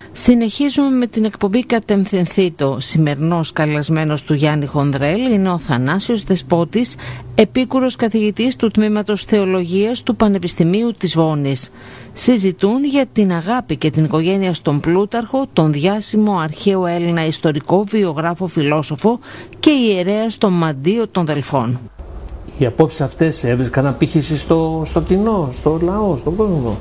Συνεχίζουμε με την εκπομπή Κατευθυνθήτω. Σημερινός καλεσμένος του Γιάννη Χονδρέλ είναι ο Θανάσιος Δεσπότης, επίκουρος καθηγητής του Τμήματος Θεολογίας του Πανεπιστημίου της Βόνης. Συζητούν για την αγάπη και την οικογένεια στον Πλούταρχο, τον διάσημο αρχαίο Έλληνα ιστορικό, βιογράφο, φιλόσοφο και ιερέα στο Μαντίο των Δελφών. Οι απόψεις αυτές έβρισκαν απήχηση στο κοινό, στο λαό, στον κόσμο.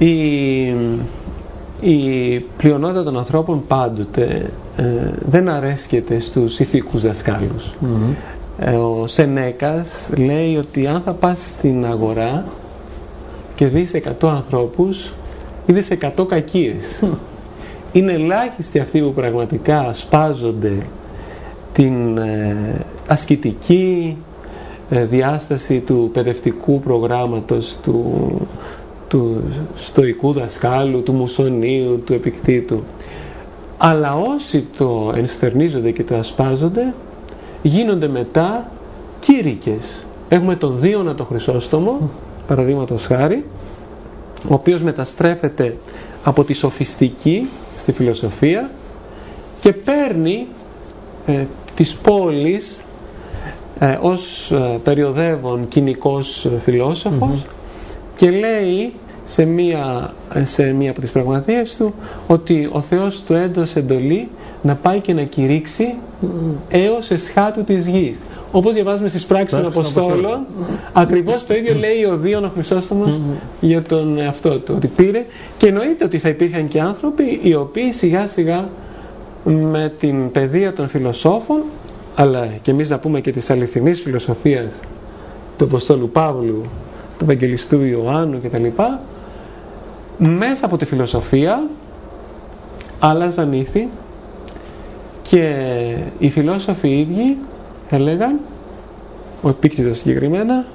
Η πλειονότητα των ανθρώπων πάντοτε δεν αρέσκεται στους ηθικούς δασκάλους. Ο Σενέκας λέει ότι αν θα πας στην αγορά και δεις 100 ανθρώπους, είδες 100 κακίες. Είναι ελάχιστοι αυτοί που πραγματικά ασπάζονται την ασκητική διάσταση του παιδευτικού προγράμματος του στοικού δασκάλου, του Μουσονίου, του Επικτήτου. Αλλά όσοι το ενστερνίζονται και το ασπάζονται, γίνονται μετά κήρυκες. Έχουμε τον Δίωνα το Χρυσόστομο, παραδείγματος χάρη, ο οποίος μεταστρέφεται από τη σοφιστική στη φιλοσοφία και παίρνει τις πόλεις ως περιοδεύων κοινικός φιλόσοφος και λέει σε μία από τις πραγματείες του ότι ο Θεός του έδωσε εντολή να πάει και να κηρύξει έως εσχάτου της γης. Όπως διαβάζουμε στις πράξεις των Αποστόλων, ακριβώς το ίδιο λέει ο Δίων ο Χρυσόστομος για τον εαυτό του, ότι πήρε, και εννοείται ότι θα υπήρχαν και άνθρωποι οι οποίοι σιγά σιγά με την παιδεία των φιλοσόφων, αλλά και εμείς να πούμε και της αληθινής φιλοσοφίας του Αποστόλου Παύλου, του Ευαγγελιστού Ιωάννου κτλ., μέσα από τη φιλοσοφία άλλαζαν ήθη και οι φιλόσοφοι οι ίδιοι έλεγαν, ο Επίκτητος συγκεκριμένα,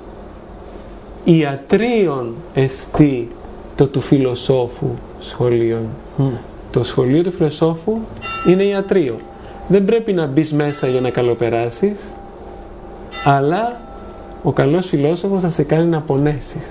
ιατρίων εστί το του φιλοσόφου σχολείων. Το σχολείο του φιλοσόφου είναι ιατρείο. Δεν πρέπει να μπεις μέσα για να καλοπεράσεις, αλλά ο καλός φιλόσοφος θα σε κάνει να πονέσεις.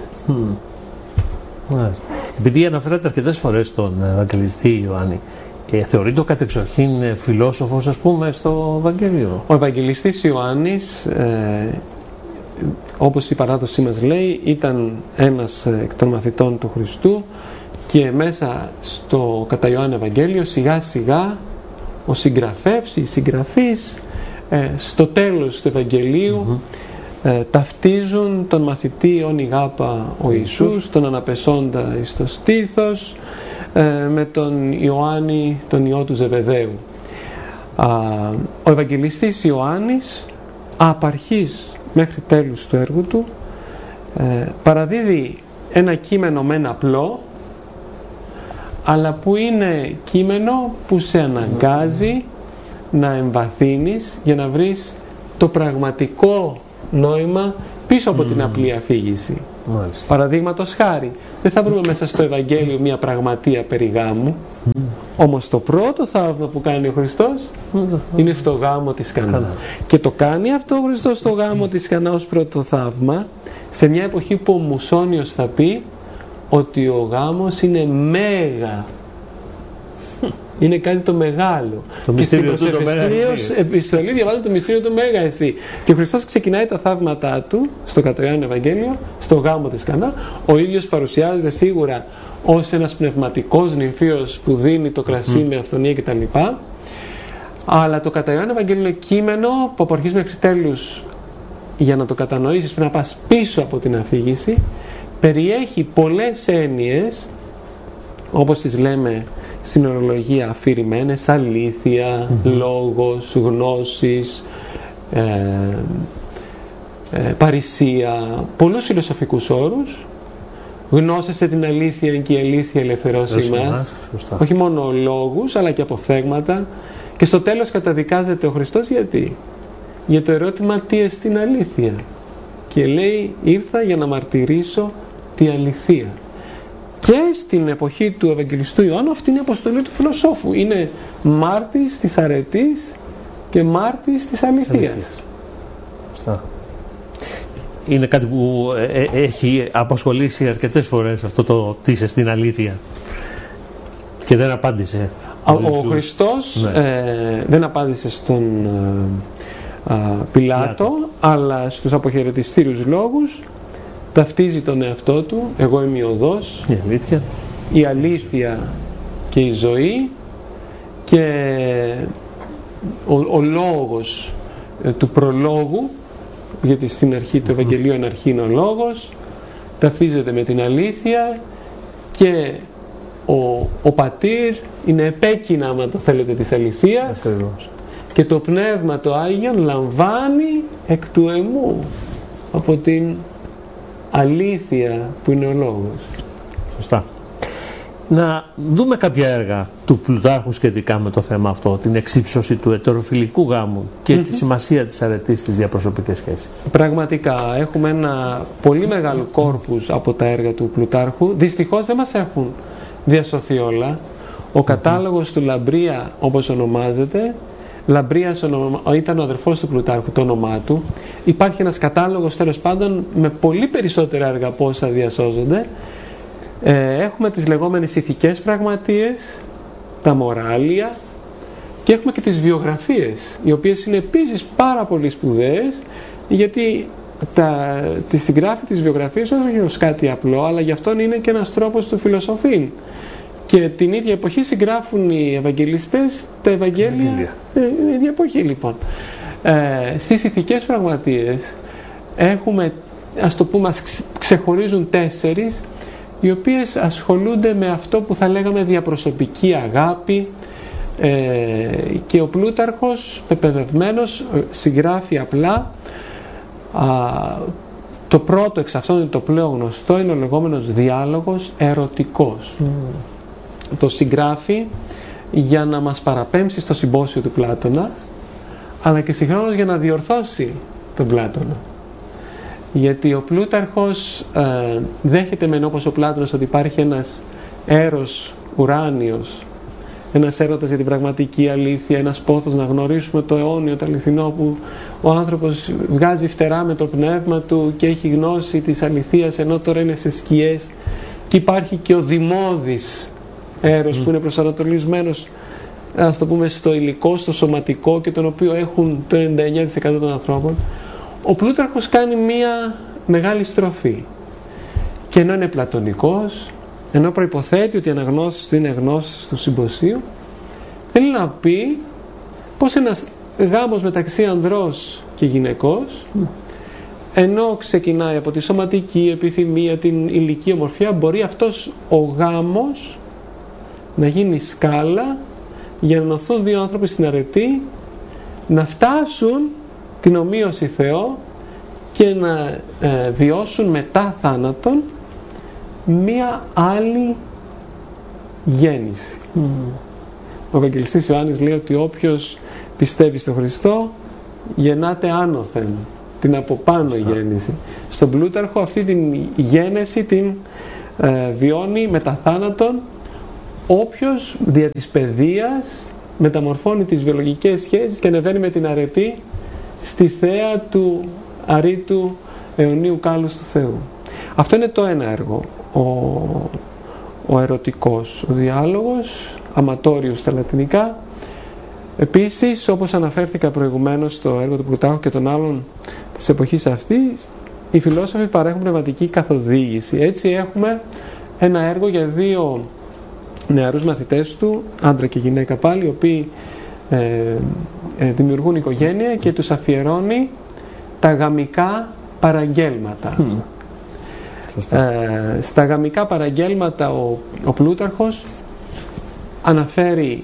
Επειδή αναφέρατε αρκετές φορές τον Ευαγγελιστή Ιωάννη, θεωρείται ο κατεξοχήν φιλόσοφος, ας πούμε, στο Ευαγγέλιο? Ο Ευαγγελιστής Ιωάννης, όπως η παράδοσή μας λέει, ήταν ένας εκ των μαθητών του Χριστού και μέσα στο κατά Ιωάννη Ευαγγέλιο σιγά σιγά ο συγγραφεύς, οι συγγραφείς στο τέλος του Ευαγγελίου ταυτίζουν τον μαθητή Ιόνι Γάπα ο Ιησούς, τον αναπεσόντα εις το στήθος, με τον Ιωάννη, τον ιό του Ζεβεδαίου. Ο Ευαγγελιστής Ιωάννης από αρχής μέχρι τέλους του έργου του παραδίδει ένα κείμενο μεν απλό, αλλά που είναι κείμενο που σε αναγκάζει να εμβαθύνεις για να βρεις το πραγματικό νόημα πίσω από την απλή αφήγηση. Παραδείγματος χάρη, δεν θα βρούμε μέσα στο Ευαγγέλιο μια πραγματεία περί γάμου, όμως το πρώτο θαύμα που κάνει ο Χριστός είναι στο γάμο της Κανά. Και το κάνει αυτό ο Χριστός στο γάμο της Κανά ως πρώτο θαύμα, σε μια εποχή που ο Μουσόνιος θα πει ότι ο γάμος είναι μέγα. Είναι κάτι το μεγάλο. Το και στην προσεφεσίως επιστολή διαβάζουμε το μυστήριο του Μέγα Εστί. Και ο Χριστός ξεκινάει τα θαύματά του στο κατά Ιωάννη Ευαγγέλιο, στο γάμο της Κανά. Ο ίδιος παρουσιάζεται σίγουρα ως ένας πνευματικός νυμφίος που δίνει το κρασί με αυθονία κτλ. Αλλά το κατά Ιωάννη Ευαγγέλιο είναι κείμενο που από αρχής μέχρι τέλους, για να το κατανοήσεις πρέπει να πας πίσω από την αφήγηση. Περιέχει πολλές έννοιες, όπως τις λέμε στην ορολογία αφηρημένες, αλήθεια, λόγος, γνώσης, παρησία, πολλούς φιλοσοφικούς όρους. Γνώσεστε την αλήθεια και η αλήθεια ελευθερώσει μας. Όχι μόνο λόγους, αλλά και αποφθέγματα. Και στο τέλος καταδικάζεται ο Χριστός γιατί? Για το ερώτημα τι εστίν αλήθεια. Και λέει, ήρθα για να μαρτυρήσω τη αληθεία. Και στην εποχή του Ευαγγελιστού Ιωάννου αυτή είναι η αποστολή του φιλοσόφου. Είναι μάρτης της αρετής και μάρτης της αληθείας. Είναι κάτι που έχει απασχολήσει αρκετές φορές αυτό το τι είσαι στην αλήθεια και δεν απάντησε. Ο Χριστός δεν απάντησε στον Πιλάτο, αλλά στους αποχαιρετιστήριους λόγους ταυτίζει τον εαυτό του. Εγώ είμαι η οδός, η αλήθεια και η ζωή, και ο λόγος του προλόγου, γιατί στην αρχή του Ευαγγελίου εν αρχή είναι ο λόγος, ταυτίζεται με την αλήθεια, και ο πατήρ είναι επέκεινα, άμα το θέλετε, της αληθείας. Ακριβώς. Και το Πνεύμα το Άγιον λαμβάνει εκ του εμού από την αλήθεια που είναι ο λόγος. Σωστά. Να δούμε κάποια έργα του Πλουτάρχου σχετικά με το θέμα αυτό, την εξύψωση του ετεροφιλικού γάμου και τη σημασία της αρετής στις διαπροσωπικές σχέσεις. Πραγματικά έχουμε ένα πολύ μεγάλο κόρπους από τα έργα του Πλουτάρχου. Δυστυχώς δεν μας έχουν διασωθεί όλα. Ο κατάλογος του Λαμπρία, όπως ονομάζεται, Λαμπρίας ήταν ο αδερφός του Πλουτάρχου, το όνομά του. Υπάρχει ένας κατάλογος, τέλος πάντων, με πολύ περισσότερα έργα από όσα διασώζονται. Έχουμε τις λεγόμενες ηθικές πραγματείες, τα μοράλια, και έχουμε και τις βιογραφίες, οι οποίες είναι επίσης πάρα πολύ σπουδαίες, γιατί τη συγγράφει τις βιογραφίες όχι ως κάτι απλό, αλλά γι' αυτόν είναι και ένας τρόπος του φιλοσοφήν. Και την ίδια εποχή συγγράφουν οι Ευαγγελιστές τα Ευαγγέλια. Την ίδια εποχή, λοιπόν. Στις ηθικές πραγματείες έχουμε, ας το πούμε, ξεχωρίζουν 4, οι οποίες ασχολούνται με αυτό που θα λέγαμε διαπροσωπική αγάπη, και ο Πλούταρχος, πεπαιδευμένος, συγγράφει απλά. Το πρώτο εξ αυτών, είναι το πλέον γνωστό, είναι ο λεγόμενος διάλογος ερωτικός. Το συγγράφει για να μας παραπέμψει στο συμπόσιο του Πλάτωνα, αλλά και συγχρόνως για να διορθώσει τον Πλάτωνα. Γιατί ο Πλούταρχος δέχεται μεν, όπως ο Πλάτωνας, ότι υπάρχει ένας έρος ουράνιος, ένας έρωτας για την πραγματική αλήθεια, ένας πόθος να γνωρίσουμε το αιώνιο, το αληθινό, που ο άνθρωπος βγάζει φτερά με το πνεύμα του και έχει γνώση της αληθείας, ενώ τώρα είναι σε σκιές. Και υπάρχει και ο δημώδης έρος που είναι προσανατολισμένος, ας το πούμε, στο υλικό, στο σωματικό, και τον οποίο έχουν το 99% των ανθρώπων. Ο Πλούταρχος κάνει μία μεγάλη στροφή, και ενώ είναι πλατωνικός, ενώ προϋποθέτει ότι οι αναγνώσεις είναι γνώσεις του συμποσίου, θέλει να πει πως ένας γάμος μεταξύ ανδρός και γυναικός, ενώ ξεκινάει από τη σωματική επιθυμία, την ηλική ομορφιά, μπορεί αυτός ο γάμος να γίνει σκάλα για να ενωθούν δύο άνθρωποι στην αρετή, να φτάσουν την ομοίωση Θεό και να βιώσουν μετά θάνατον μία άλλη γέννηση. Ο Ευαγγελιστής Ιωάννης λέει ότι όποιος πιστεύει στον Χριστό γεννάται άνωθεν, την από πάνω γέννηση. Στον Πλούταρχο αυτή την γέννηση την βιώνει μετά θάνατον όποιος δια της παιδείας μεταμορφώνει τις βιολογικές σχέσεις και ανεβαίνει με την αρετή στη θέα του αρήτου αιωνίου κάλους του Θεού. Αυτό είναι το ένα έργο, ο ερωτικός, ο διάλογος, αματόριος στα λατινικά. Επίσης, όπως αναφέρθηκα προηγουμένως στο έργο του Πλουτάρχου και των άλλων της εποχής αυτής, οι φιλόσοφοι παρέχουν πνευματική καθοδήγηση. Έτσι έχουμε ένα έργο για 2 νεαρούς μαθητές του, άντρα και γυναίκα πάλι, οι οποίοι δημιουργούν οικογένεια και τους αφιερώνει τα γαμικά παραγγέλματα. Στα γαμικά παραγγέλματα ο Πλούταρχος αναφέρει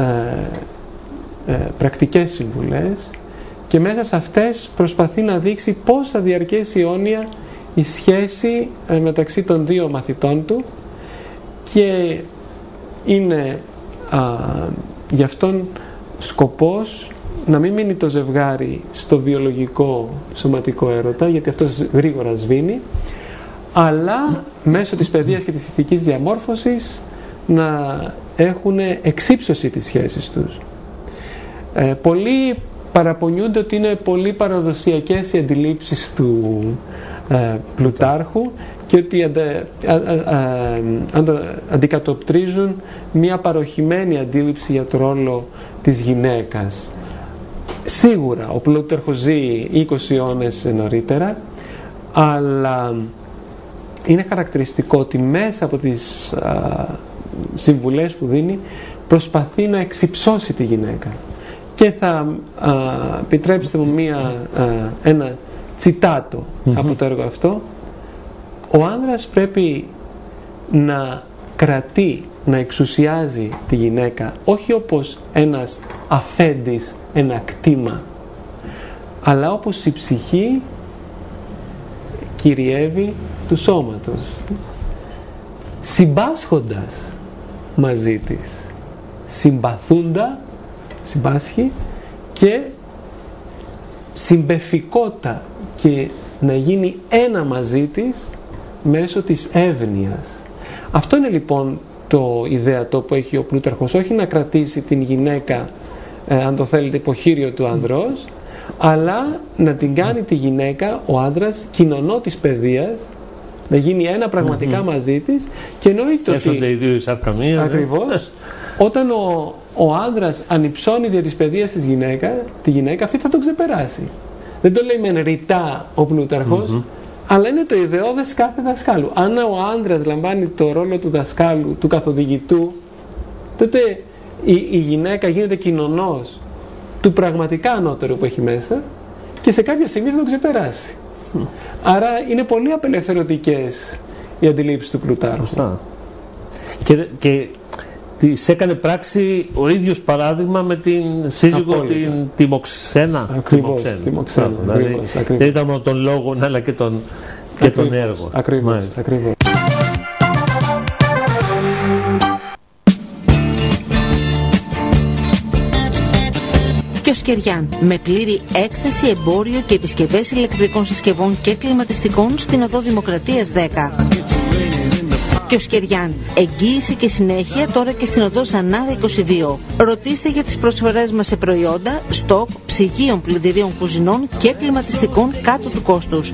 πρακτικές συμβουλές και μέσα σε αυτές προσπαθεί να δείξει πώς θα διαρκέσει αιώνια η σχέση μεταξύ των 2 μαθητών του, και είναι γι' αυτόν σκοπός να μην μείνει το ζευγάρι στο βιολογικό σωματικό έρωτα, γιατί αυτός γρήγορα σβήνει, αλλά μέσω της παιδείας και της ηθικής διαμόρφωσης να έχουν εξύψωση της σχέσης τους. Πολλοί παραπονιούνται ότι είναι πολύ παραδοσιακές οι αντιλήψεις του Πλουτάρχου και ότι αντικατοπτρίζουν μια παροχημένη αντίληψη για το ρόλο της γυναίκας. Σίγουρα ο Πλούταρχος ζει 20 αιώνες νωρίτερα, αλλά είναι χαρακτηριστικό ότι μέσα από τις συμβουλές που δίνει προσπαθεί να εξυψώσει τη γυναίκα. Και θα επιτρέψτε μου ένα τσιτάτο από το έργο αυτό. Ο άνδρας πρέπει να κρατεί, να εξουσιάζει τη γυναίκα, όχι όπως ένας αφέντης, ένα κτήμα, αλλά όπως η ψυχή κυριεύει του σώματος, συμπάσχοντας μαζί της, συμπάσχει και συμπεφικότα, και να γίνει ένα μαζί της μέσω της εύνοιας. Αυτό είναι λοιπόν το ιδεατό που έχει ο Πλούταρχος, όχι να κρατήσει την γυναίκα, αν το θέλετε, υποχείριο του ανδρός, αλλά να την κάνει τη γυναίκα, ο άντρας, κοινωνό της παιδείας, να γίνει ένα πραγματικά μαζί της, και εννοείται ότι ακριβώς όταν ο άνδρας ανυψώνει δια της παιδείας τη γυναίκα, αυτή θα τον ξεπεράσει. Δεν το λέει μεν ρητά ο Πλούταρχος, αλλά είναι το ιδεώδες κάθε δασκάλου. Αν ο άνδρας λαμβάνει το ρόλο του δασκάλου, του καθοδηγητού, τότε η γυναίκα γίνεται κοινωνός του πραγματικά ανώτερου που έχει μέσα, και σε κάποια στιγμή θα τον ξεπεράσει. Άρα είναι πολύ απελευθερωτικές οι αντιλήψεις του Πλουτάρχου. Και της έκανε πράξη ο ίδιος παράδειγμα με την σύζυγο την Τιμοξένα. Ακριβώς. Δηλαδή δεν ήταν μόνο τον λόγο, αλλά και τον έργο. Ακριβώς. Και ο Σκεριάν, με πλήρη έκθεση, εμπόριο και επισκευές ηλεκτρικών συσκευών και κλιματιστικών στην οδό Δημοκρατίας 10. Και ο Σκεριάν, εγγύηση και συνέχεια τώρα και στην οδό Ζανάρα 22. Ρωτήστε για τις προσφορές μας σε προϊόντα, στόκ, ψυγείων, πλυντηρίων κουζινών και κλιματιστικών κάτω του κόστους.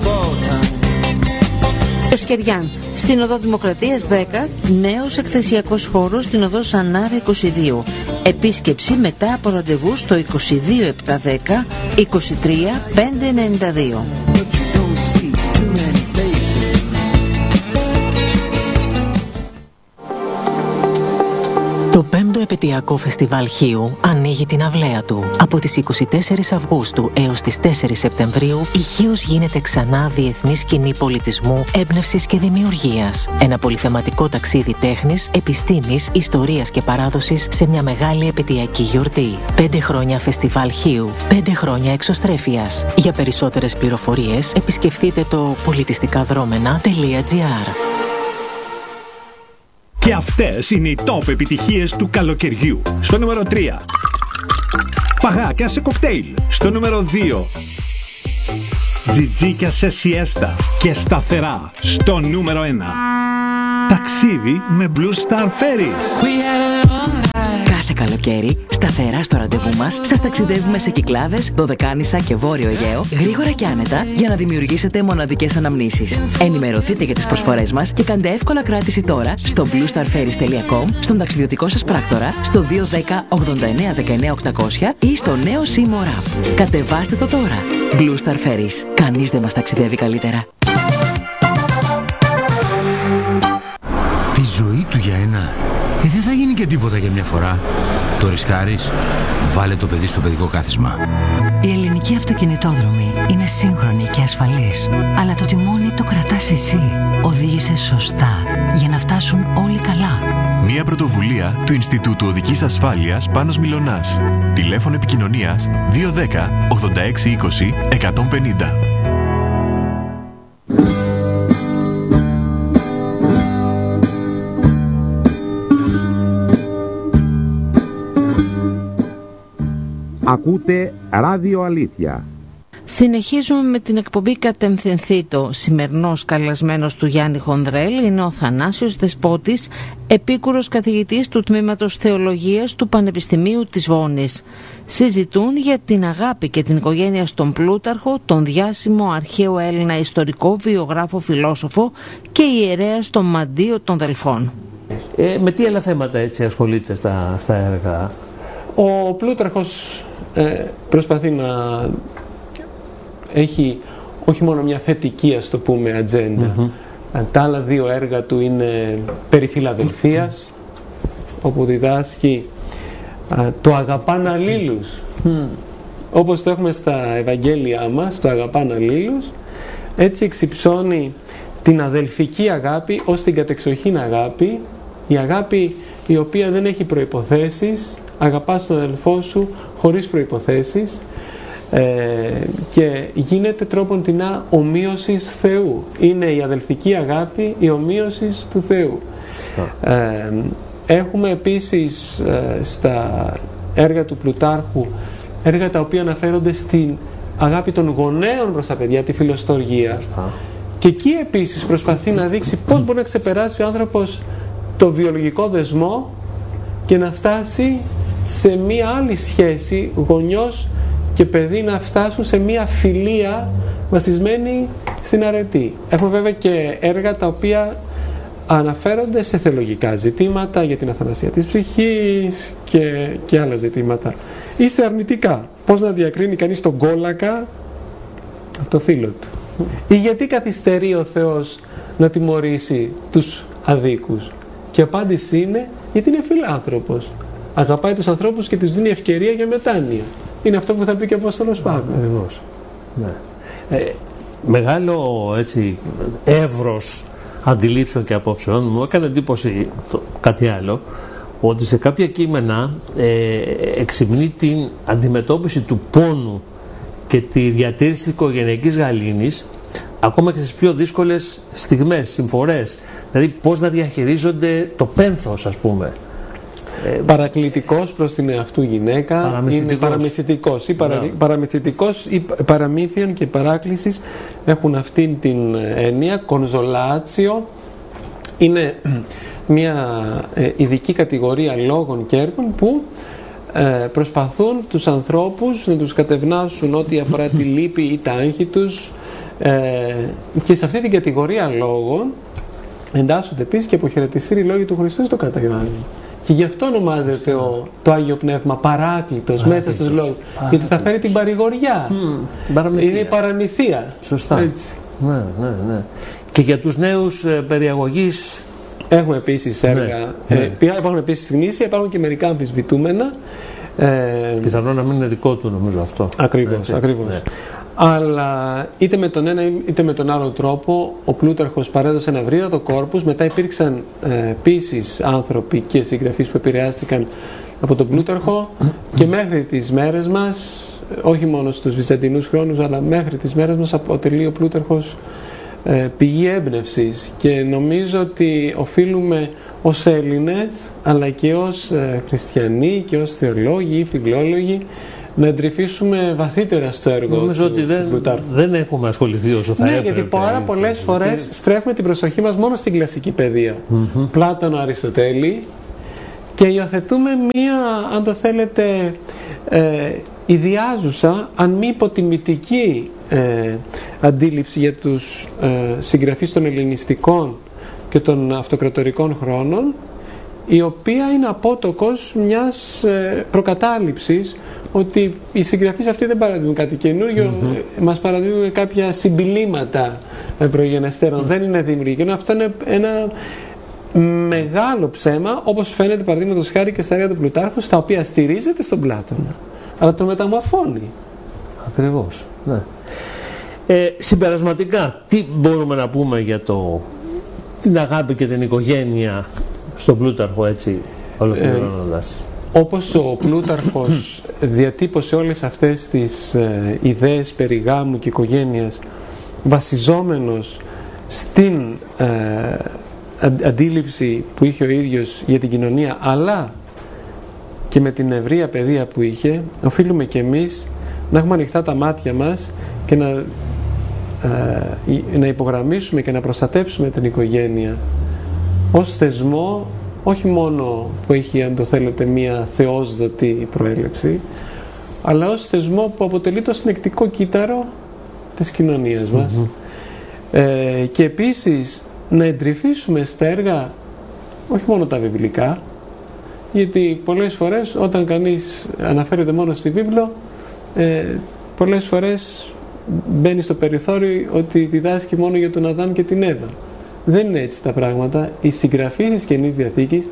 Και ο Σκεριάν, στην οδό Δημοκρατίας 10, νέος εκθεσιακός χώρος στην οδό Ζανάρα 22. Επίσκεψη μετά από ραντεβού στο 22 710 23 592. Το 5ο επαιτειακό φεστιβάλ Χίου ανοίγει την αυλαία του. Από τις 24 Αυγούστου έως τις 4 Σεπτεμβρίου, η Χίος γίνεται ξανά διεθνή σκηνή πολιτισμού, έμπνευσης και δημιουργίας. Ένα πολυθεματικό ταξίδι τέχνης, επιστήμης, ιστορίας και παράδοσης σε μια μεγάλη επαιτειακή γιορτή. 5 χρόνια φεστιβάλ Χίου, 5 χρόνια εξωστρέφειας. Για περισσότερες πληροφορίες επισκεφτείτε το πολιτιστικαδρόμενα.gr. Και αυτές είναι οι top επιτυχίες του καλοκαιριού. Στο νούμερο 3, παγάκια σε κοκτέιλ. Στο νούμερο 2, τζιτζίκια σε σιέστα και σταθερά. Στο νούμερο 1, ταξίδι με Blue Star Ferries. Κάθε καλοκαίρι, σταθερά στο ραντεβού μας, σας ταξιδεύουμε σε Κυκλάδες, Δωδεκάνησα και Βόρειο Αιγαίο, γρήγορα και άνετα, για να δημιουργήσετε μοναδικές αναμνήσεις. Ενημερωθείτε για τις προσφορές μας και κάντε εύκολα κράτηση τώρα στο bluestarferries.com, στον ταξιδιωτικό σας πράκτορα, στο 210 89 19 800 ή στο νέο Seymour App. Κατεβάστε το τώρα. Blue Star Ferries. Κανείς δεν μας ταξιδεύει καλύτερα. Τη ζωή του για ένα. Δεν θα γίνει και τίποτα για μια φορά. Το ρισκάρεις? Βάλε το παιδί στο παιδικό κάθισμα. Η ελληνική αυτοκινητόδρομη είναι σύγχρονη και ασφαλής. Αλλά το τιμόνι το κρατάς εσύ. Οδήγησε σωστά για να φτάσουν όλοι καλά. Μια πρωτοβουλία του Ινστιτούτου Οδικής Ασφάλειας Πάνος Μιλωνάς. Τηλέφωνο επικοινωνίας 210 86 20 150. Ακούτε Ράδιο Αλήθεια. Συνεχίζουμε με την εκπομπή Κατευθυνθήτω. Σημερινός καλεσμένος του Γιάννη Χονδρέλ είναι ο Θανάσιος Δεσπότης, επίκουρος καθηγητής του Τμήματος Θεολογίας του Πανεπιστημίου της Βόνης. Συζητούν για την αγάπη και την οικογένεια στον Πλούταρχο, τον διάσημο αρχαίο Έλληνα ιστορικό, βιογράφο, φιλόσοφο και ιερέα στο Μαντίο των Δελφών. Με τι άλλα θέματα έτσι ασχολείται στα έργα? Ο Πλούταρχος προσπαθεί να έχει όχι μόνο μια θετική, ας το πούμε, ατζέντα. Τα άλλα δύο έργα του είναι περί Φιλαδελφίας, όπου διδάσκει το αγαπάν αλλήλους. Όπως το έχουμε στα Ευαγγέλια μας, το αγαπάν αλλήλους, έτσι εξυψώνει την αδελφική αγάπη ως την κατεξοχήν αγάπη, η αγάπη η οποία δεν έχει προϋποθέσεις, αγαπάς τον αδελφό σου χωρίς προϋποθέσεις, και γίνεται τρόπον τεινά ομοίωσης Θεού. Είναι η αδελφική αγάπη η ομοίωσης του Θεού. Έχουμε επίσης στα έργα του Πλουτάρχου έργα τα οποία αναφέρονται στην αγάπη των γονέων προς τα παιδιά, τη φιλοστοργία. Και εκεί επίσης προσπαθεί να δείξει πώς μπορεί να ξεπεράσει ο άνθρωπος το βιολογικό δεσμό και να φτάσει σε μία άλλη σχέση, γονιός και παιδί, να φτάσουν σε μία φιλία βασισμένη στην αρετή. Έχουμε βέβαια και έργα τα οποία αναφέρονται σε θεολογικά ζητήματα για την αθανασία της ψυχής και άλλα ζητήματα. Ή σε αρνητικά. Πώς να διακρίνει κανείς τον κόλακα από το φίλο του. Ή γιατί καθυστερεί ο Θεός να τιμωρήσει τους αδίκους. Και η απάντηση είναι γιατί είναι φιλάνθρωπος. Αγαπάει τους ανθρώπους και τους δίνει ευκαιρία για μετάνοια. Είναι αυτό που θα πει και ο Απόστολος Παύλος. Ακριβώς. Ναι. Μεγάλο έτσι εύρος αντιλήψεων και απόψεων. Μου έκανε εντύπωση κάτι άλλο, ότι σε κάποια κείμενα εξυμνεί την αντιμετώπιση του πόνου και τη διατήρηση της οικογενειακής γαλήνης ακόμα και στις πιο δύσκολες στιγμές, συμφορές. Δηλαδή πώς να διαχειρίζονται το πένθος, ας πούμε. Παρακλητικός προς την εαυτού γυναίκα, είναι παραμυθιτικός. Παραμυθιτικός ή παραμύθιον και παράκλησης έχουν αυτήν την έννοια. Κονζολάτσιο είναι μια ειδική κατηγορία λόγων και έργων που προσπαθούν τους ανθρώπους να τους κατευνάσουν ό,τι αφορά τη λύπη ή τα άγχη τους, και σε αυτή την κατηγορία λόγων εντάσσονται επίσης και αποχαιρετιστήριοι λόγοι του Χριστού στο κατά Ιωάννη. Και γι' αυτό ονομάζεται το Άγιο Πνεύμα παράκλητος μέσα στους λόγους. Γιατί θα φέρει την παρηγοριά. Είναι η παραμυθία. Σωστά. Ναι. Και για τους νέους περιαγωγείς έχουμε επίσης έργα. Υπάρχουν επίσης γνήσια, υπάρχουν και μερικά αμφισβητούμενα. Πιθανόν να μην είναι δικό του, νομίζω αυτό. Ακριβώς. Ναι. Αλλά είτε με τον ένα είτε με τον άλλο τρόπο ο Πλούταρχος παρέδωσε ένα ευρύτατο κόρπους. Μετά υπήρξαν επίσης άνθρωποι και συγγραφείς που επηρεάστηκαν από τον Πλούταρχο, και μέχρι τις μέρες μας, όχι μόνο στους βυζαντινούς χρόνους, αλλά μέχρι τις μέρες μας αποτελεί ο Πλούταρχος πηγή έμπνευσης, και νομίζω ότι οφείλουμε ως Έλληνες αλλά και ως χριστιανοί και ως θεολόγοι ή φιλόλογοι να εντρυφήσουμε βαθύτερα στο έργο. Νομίζω ότι δεν έχουμε ασχοληθεί όσο θα έπρεπε. Γιατί πάρα πολλές φορές στρέφουμε την προσοχή μας μόνο στην κλασική παιδεία. Πλάτωνο, Αριστοτέλη, και υιοθετούμε μία, αν το θέλετε, ιδιάζουσα, αν μη υποτιμητική αντίληψη για τους συγγραφείς των ελληνιστικών και των αυτοκρατορικών χρόνων, η οποία είναι απότοκος μιας προκατάληψης ότι οι συγγραφείς αυτοί δεν παραδίδουν κάτι καινούριο, μας παραδίδουν κάποια συμπιλήματα προγενεστέρων, δεν είναι δημιουργικό. Αυτό είναι ένα μεγάλο ψέμα, όπως φαίνεται παραδείγματος χάρη και στα έργα του Πλουτάρχου, στα οποία στηρίζεται στον Πλάτωνα, αλλά τον μεταμορφώνει. Ακριβώς. Ναι. Συμπερασματικά, τι μπορούμε να πούμε για την αγάπη και την οικογένεια στον Πλούταρχο, έτσι ολοκληρώνοντας? Όπως ο Πλούταρχος διατύπωσε όλες αυτές τις ιδέες περί γάμου και οικογένειας βασιζόμενος στην αντίληψη που είχε ο ίδιος για την κοινωνία, αλλά και με την ευρεία παιδεία που είχε, οφείλουμε και εμείς να έχουμε ανοιχτά τα μάτια μας και να υπογραμμίσουμε και να προστατεύσουμε την οικογένεια ως θεσμό, όχι μόνο που έχει, αν το θέλετε, μία θεόσδοτη προέλευση, αλλά ως θεσμό που αποτελεί το συνεκτικό κύτταρο της κοινωνίας μας. Και επίσης να εντρυφήσουμε στα έργα, όχι μόνο τα βιβλικά, γιατί πολλές φορές όταν κανείς αναφέρεται μόνο στη βίβλο, πολλές φορές μπαίνει στο περιθώριο ότι διδάσκει μόνο για τον Αδάμ και την Εύα. Δεν είναι έτσι τα πράγματα. Οι συγγραφείς της Καινής Διαθήκης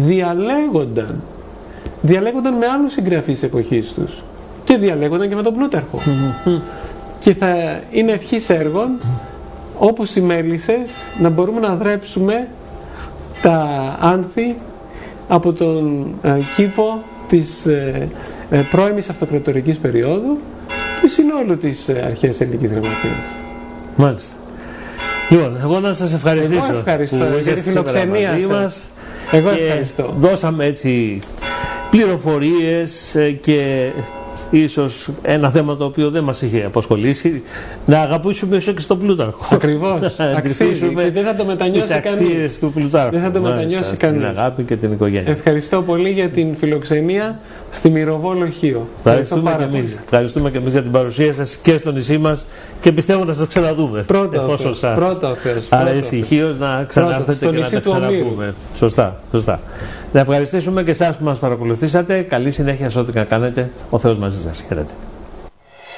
διαλέγονταν με άλλους συγγραφείς εποχής τους και διαλέγονταν και με τον Πλούταρχο. Και θα είναι ευχής έργων, όπως οι μέλισσες, να μπορούμε να δρέψουμε τα άνθη από τον κήπο της πρώιμης αυτοκρατορικής περίοδου και συνόλου της αρχαίας ελληνικής γραμματείας. Μάλιστα. Λοιπόν, εγώ να σας ευχαριστήσω. Εγώ ευχαριστώ για τη φιλοξενία σας. Εγώ ευχαριστώ. Δώσαμε έτσι πληροφορίες και ίσως ένα θέμα το οποίο δεν μας είχε απασχολήσει, να αγαπήσουμε ίσως και στον Πλούταρχο. Ακριβώς. Αξίζει και δεν θα το μετανιώσει κανείς. Στις αξίες του Πλούταρχου. Δεν θα το μετανιώσει κανείς. Την αγάπη και την οικογένεια. Ευχαριστώ πολύ για την φιλοξενία στη Μυροβόλο Χίο. Ευχαριστούμε και εμείς για την παρουσία σας και στο νησί μας και πιστεύω να σας ξαναδούμε. Εφόσον σας αρέσει η Χίος, να ξανάρθετε και να τα ξαναπούμε. Σωστά. Να ευχαριστήσουμε και εσάς που μας παρακολουθήσατε. Καλή συνέχεια σε ό,τι κάνετε. Ο Θεός μαζί σας. Χαίρετε.